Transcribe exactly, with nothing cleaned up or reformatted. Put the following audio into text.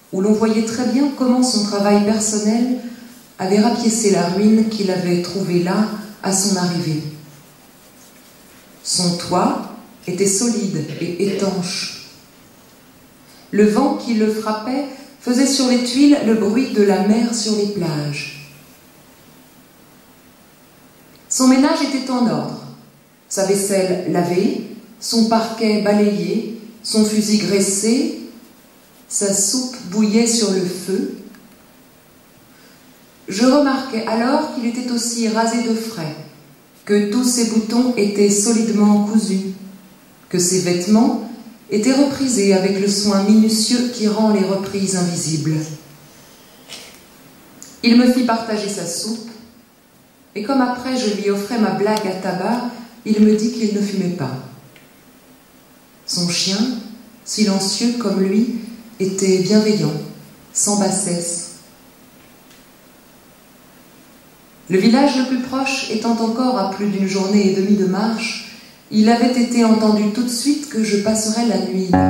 où l'on voyait très bien comment son travail personnel avait rapiécé la ruine qu'il avait trouvée là à son arrivée. Son toit était solide et étanche. Le vent qui le frappait faisait sur les tuiles le bruit de la mer sur les plages. Son ménage était en ordre, sa vaisselle lavée, son parquet balayé, son fusil graissé, sa soupe bouillait sur le feu. Je remarquai alors qu'il était aussi rasé de frais, que tous ses boutons étaient solidement cousus, que ses vêtements étaient reprisés avec le soin minutieux qui rend les reprises invisibles. Il me fit partager sa soupe, et comme après je lui offrais ma blague à tabac, il me dit qu'il ne fumait pas. Son chien, silencieux comme lui, était bienveillant, sans bassesse. Le village le plus proche étant encore à plus d'une journée et demie de marche, il avait été entendu tout de suite que je passerais la nuit là.